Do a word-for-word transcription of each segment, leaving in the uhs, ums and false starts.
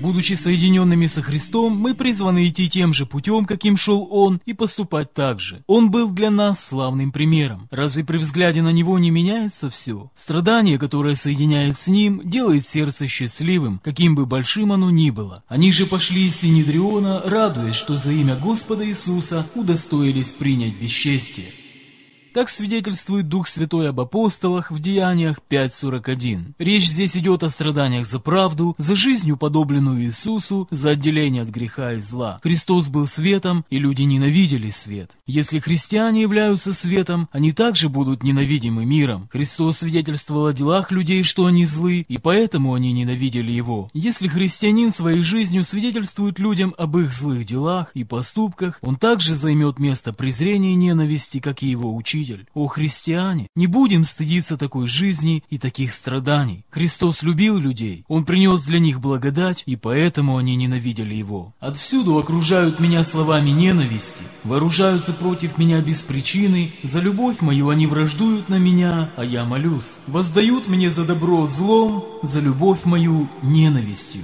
Будучи соединенными со Христом, мы призваны идти тем же путем, каким шел Он, и поступать так же. Он был для нас славным примером. Разве при взгляде на Него не меняется все? Страдание, которое соединяет с Ним, делает сердце счастливым, каким бы большим оно ни было. Они же пошли из Синедриона, радуясь, что за имя Господа Иисуса удостоились принять бесчестие. Так свидетельствует Дух Святой об апостолах в Деяниях пять сорок один. Речь здесь идет о страданиях за правду, за жизнь, уподобленную Иисусу, за отделение от греха и зла. Христос был светом, и люди ненавидели свет. Если христиане являются светом, они также будут ненавидимы миром. Христос свидетельствовал о делах людей, что они злы, и поэтому они ненавидели Его. Если христианин своей жизнью свидетельствует людям об их злых делах и поступках, он также займет место презрения и ненависти, как и его учитель. О, христиане, не будем стыдиться такой жизни и таких страданий. Христос любил людей, Он принес для них благодать, и поэтому они ненавидели Его. Отвсюду окружают меня словами ненависти, вооружаются против меня без причины, за любовь мою они враждуют на меня, а я молюсь. Воздают мне за добро злом, за любовь мою ненавистью.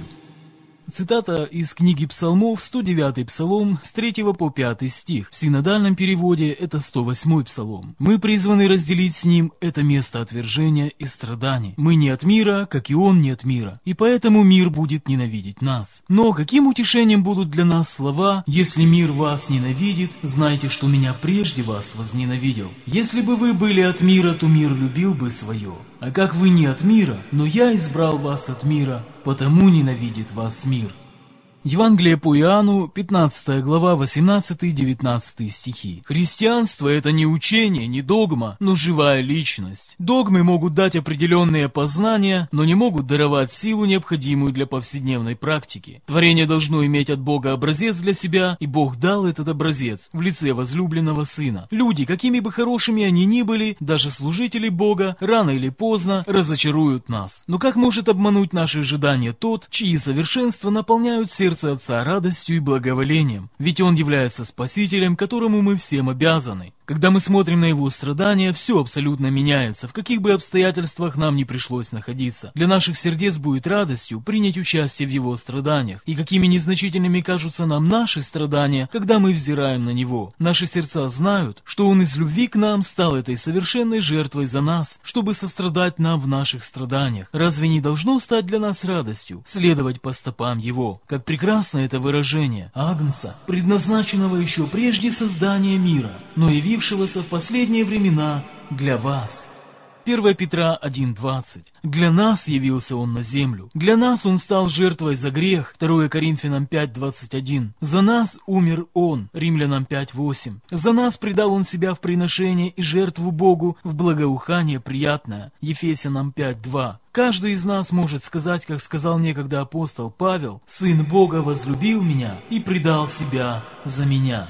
Цитата из книги Псалмов, сто девятый Псалом, с третьего по пятый стих. В синодальном переводе это сто восьмой Псалом. Мы призваны разделить с ним это место отвержения и страданий. Мы не от мира, как и он не от мира, и поэтому мир будет ненавидеть нас. Но каким утешением будут для нас слова: «Если мир вас ненавидит, знайте, что меня прежде вас возненавидел. Если бы вы были от мира, то мир любил бы свое. А как вы не от мира, но я избрал вас от мира, потому ненавидит вас мир». Евангелие по Иоанну, пятнадцатая глава, восемнадцатый-девятнадцатый стихи. Христианство – это не учение, не догма, но живая личность. Догмы могут дать определенные познания, но не могут даровать силу, необходимую для повседневной практики. Творение должно иметь от Бога образец для себя, и Бог дал этот образец в лице возлюбленного Сына. Люди, какими бы хорошими они ни были, даже служители Бога, рано или поздно разочаруют нас. Но как может обмануть наши ожидания тот, чьи совершенства наполняют сердце сердце Отца радостью и благоволением, ведь Он является Спасителем, которому мы всем обязаны. Когда мы смотрим на Его страдания, все абсолютно меняется, в каких бы обстоятельствах нам ни пришлось находиться. Для наших сердец будет радостью принять участие в Его страданиях, и какими незначительными кажутся нам наши страдания, когда мы взираем на Него. Наши сердца знают, что Он из любви к нам стал этой совершенной жертвой за нас, чтобы сострадать нам в наших страданиях. Разве не должно стать для нас радостью следовать по стопам Его? Как прекрасно это выражение Агнца, предназначенного еще прежде создания мира, но явившегося в последние времена для вас. первое Петра один двадцать. Для нас явился Он на землю. Для нас Он стал жертвой за грех. второе Коринфянам пять двадцать один. За нас умер Он. Римлянам пять восемь. За нас предал Он себя в приношение и жертву Богу в благоухание приятное. Ефесянам пять два. Каждый из нас может сказать, как сказал некогда апостол Павел: «Сын Бога возлюбил меня и предал себя за меня».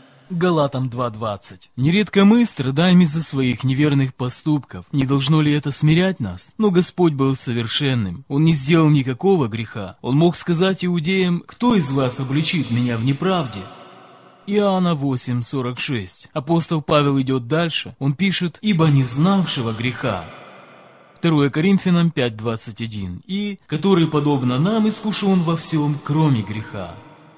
Галатам два двадцать. Нередко мы страдаем из-за своих неверных поступков. Не должно ли это смирять нас? Но Господь был совершенным. Он не сделал никакого греха. Он мог сказать иудеям: «Кто из вас обличит меня в неправде?» Иоанна восемь сорок шесть. Апостол Павел идет дальше. Он пишет: «Ибо не знавшего греха». второе Коринфянам пять двадцать один. И «который, подобно нам, искушен во всем, кроме греха».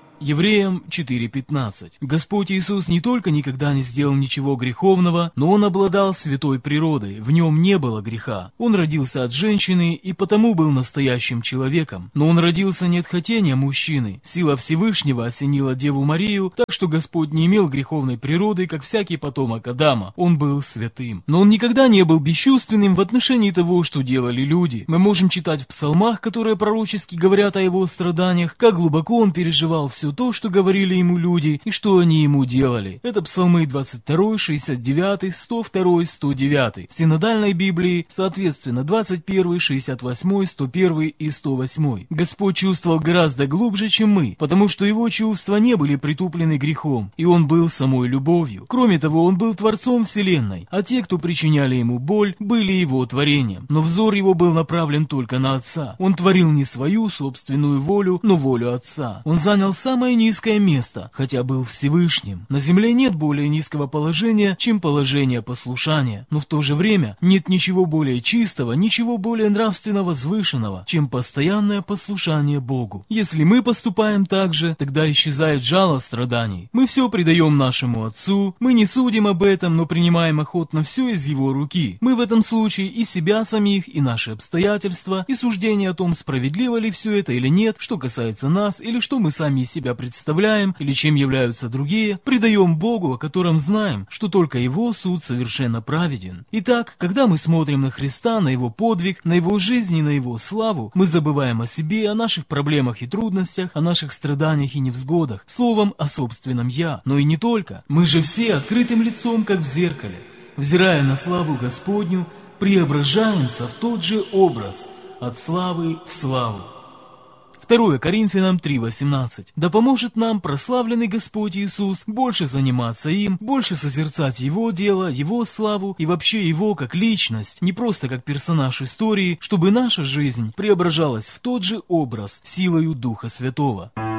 Евреям четыре пятнадцать. Господь Иисус не только никогда не сделал ничего греховного, но Он обладал святой природой, в Нем не было греха. Он родился от женщины и потому был настоящим человеком. Но Он родился не от хотения мужчины. Сила Всевышнего осенила Деву Марию, так что Господь не имел греховной природы, как всякий потомок Адама. Он был святым. Но Он никогда не был бесчувственным в отношении того, что делали люди. Мы можем читать в псалмах, которые пророчески говорят о Его страданиях, как глубоко Он переживал все то, что говорили Ему люди и что они Ему делали. Это псалмы двадцать два, шестьдесят девять, сто два, сто девять. В синодальной Библии, соответственно, двадцать один, шестьдесят восемь, сто один и сто восемь. Господь чувствовал гораздо глубже, чем мы, потому что Его чувства не были притуплены грехом, и Он был самой любовью. Кроме того, Он был Творцом Вселенной, а те, кто причиняли Ему боль, были Его творением. Но взор Его был направлен только на Отца. Он творил не свою собственную волю, но волю Отца. Он занял самое самое низкое место, хотя был Всевышним. На земле нет более низкого положения, чем положение послушания, но в то же время нет ничего более чистого, ничего более нравственно возвышенного, чем постоянное послушание Богу. Если мы поступаем так же, тогда исчезает жало страданий. Мы все предаем нашему Отцу, мы не судим об этом, но принимаем охотно все из Его руки. Мы в этом случае и себя самих, и наши обстоятельства, и суждение о том, справедливо ли все это или нет, что касается нас, или что мы сами из себя представляем, или чем являются другие, предаем Богу, о котором знаем, что только Его суд совершенно праведен. Итак, когда мы смотрим на Христа, на Его подвиг, на Его жизнь и на Его славу, мы забываем о себе, о наших проблемах и трудностях, о наших страданиях и невзгодах, словом, о собственном «я». Но и не только. Мы же все открытым лицом, как в зеркале, взирая на славу Господню, преображаемся в тот же образ, от славы в славу. второе Коринфянам три восемнадцать. Да поможет нам прославленный Господь Иисус больше заниматься им, больше созерцать Его дело, Его славу и вообще Его как личность, не просто как персонаж истории, чтобы наша жизнь преображалась в тот же образ силою Духа Святого.